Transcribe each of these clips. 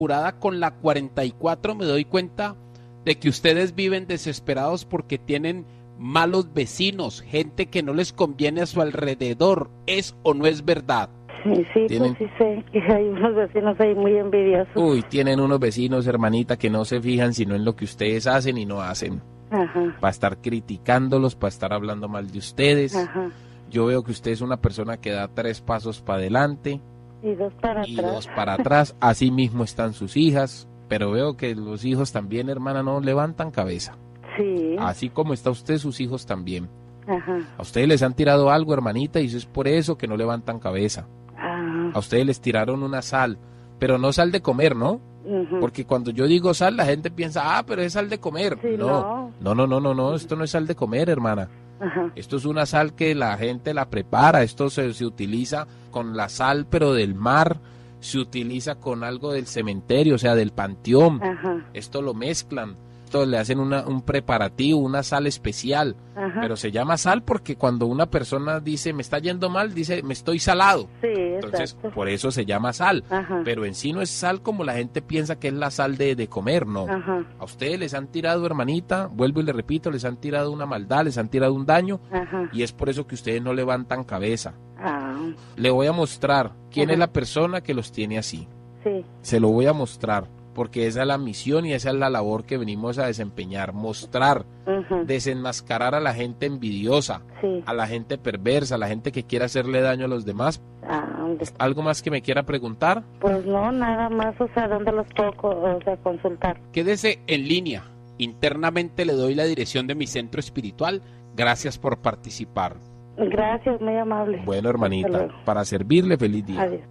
curada con la 44 me doy cuenta de que ustedes viven desesperados porque tienen malos vecinos, gente que no les conviene a su alrededor. ¿Es o no es verdad? Sí, ¿Tienen? pues sí sé que hay unos vecinos ahí muy envidiosos. Uy, tienen unos vecinos, hermanita, que no se fijan sino en lo que ustedes hacen y no hacen. Ajá. Para estar criticándolos, para estar hablando mal de ustedes. Ajá. Yo veo que usted es una persona que da 3 pasos para adelante Y dos para y atrás. 2 para atrás. Así mismo están sus hijas, pero veo que los hijos también, hermana, no levantan cabeza. Sí. Así como está usted, sus hijos también. Ajá. A ustedes les han tirado algo, hermanita, y eso es por eso que no levantan cabeza. Ah. A ustedes les tiraron una sal, pero no sal de comer, ¿no? Ujú. Porque cuando yo digo sal, la gente piensa, pero es sal de comer. Sí, No, esto no es sal de comer, hermana. Ajá. Esto es una sal que la gente la prepara, esto se utiliza con la sal, pero del mar, se utiliza con algo del cementerio, o sea, del panteón. Ajá. Esto lo mezclan, esto le hacen un preparativo, una sal especial, Ajá. pero se llama sal porque cuando una persona dice, me está yendo mal, dice, me estoy salado. Sí, Entonces, exacto. por eso se llama sal, Ajá. pero en sí no es sal como la gente piensa que es la sal de comer, no. Ajá. A ustedes les han tirado, hermanita, vuelvo y le repito, les han tirado una maldad, les han tirado un daño, Ajá. y es por eso que ustedes no levantan cabeza. Ah. Le voy a mostrar quién Ajá. es la persona que los tiene así. Sí. Se lo voy a mostrar, porque esa es la misión y esa es la labor que venimos a desempeñar, mostrar, Ujú. desenmascarar a la gente envidiosa, Sí. a la gente perversa, a la gente que quiere hacerle daño a los demás. Ah, ¿Algo más que me quiera preguntar? pues no, nada más, o sea, ¿dónde los puedo consultar? Quédese en línea. Internamente le doy la dirección de mi centro espiritual. Gracias por participar. Gracias, muy amable. Bueno, Hasta hermanita, luego. para servirle, feliz día. Adiós.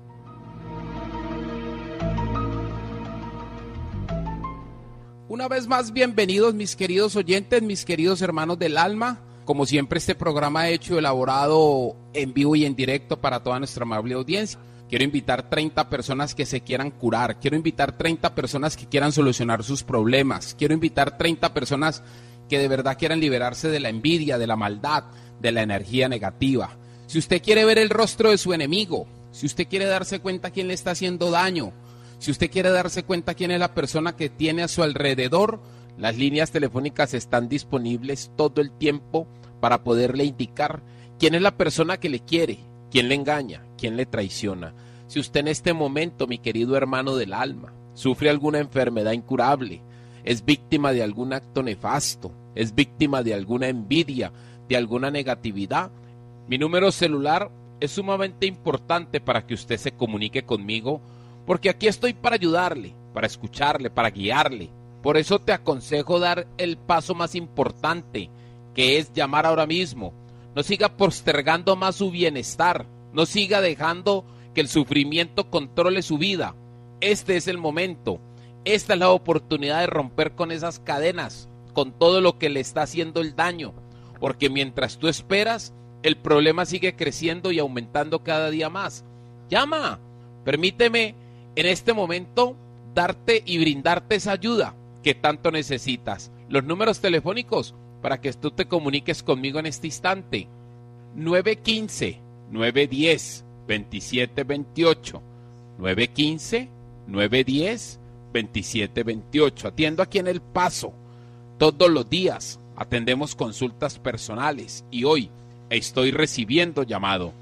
Una vez más, bienvenidos mis queridos oyentes, mis queridos hermanos del alma. Como siempre, este programa hecho, elaborado en vivo y en directo para toda nuestra amable audiencia. Quiero invitar 30 personas que se quieran curar. Quiero invitar 30 personas que quieran solucionar sus problemas. Quiero invitar 30 personas que de verdad quieran liberarse de la envidia, de la maldad, de la energía negativa. Si usted quiere ver el rostro de su enemigo, si usted quiere darse cuenta quién le está haciendo daño, si usted quiere darse cuenta quién es la persona que tiene a su alrededor, las líneas telefónicas están disponibles todo el tiempo para poderle indicar quién es la persona que le quiere, quién le engaña, quién le traiciona. Si usted en este momento, mi querido hermano del alma, sufre alguna enfermedad incurable, es víctima de algún acto nefasto, es víctima de alguna envidia, de alguna negatividad, mi número celular es sumamente importante para que usted se comunique conmigo, porque aquí estoy para ayudarle, para escucharle, para guiarle. Por eso te aconsejo dar el paso más importante, que es llamar ahora mismo. No siga postergando más su bienestar, no siga dejando que el sufrimiento controle su vida. Este es el momento, esta es la oportunidad de romper con esas cadenas, con todo lo que le está haciendo el daño, porque mientras tú esperas, el problema sigue creciendo y aumentando cada día más. Llama, permíteme en este momento darte y brindarte esa ayuda que tanto necesitas. Los números telefónicos para que tú te comuniques conmigo en este instante: 915-910-2728, 915-910-2728. Atiendo aquí en El Paso todos los días, atendemos consultas personales y hoy estoy recibiendo llamado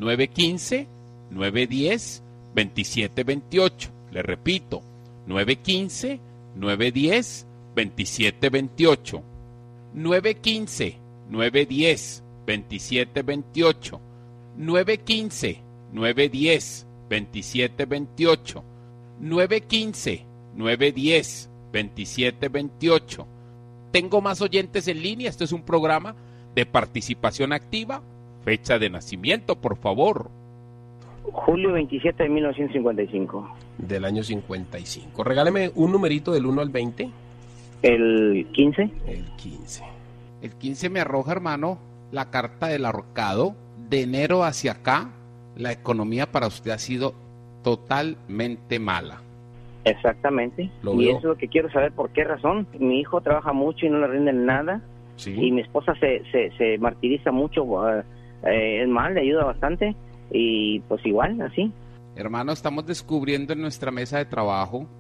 915-910-2728. Le repito, 915-910-2728. 915-910-2728. 915-910-2728. 915-910-2728. Tengo más oyentes en línea. Esto es un programa de participación activa. Fecha de nacimiento, por favor. Julio 27 de 1955. Del año 55. Regáleme un numerito del 1 al 20. ¿El 15? El 15. El 15 me arroja, hermano, la carta del ahorcado. De enero hacia acá, la economía para usted ha sido totalmente mala. Exactamente. Lo Y veo. eso es lo que quiero saber, por qué razón. Mi hijo trabaja mucho y no le rinden nada. Sí. Y mi esposa se martiriza mucho. Es mal, le ayuda bastante. Y pues igual, así. Hermano, estamos descubriendo en nuestra mesa de trabajo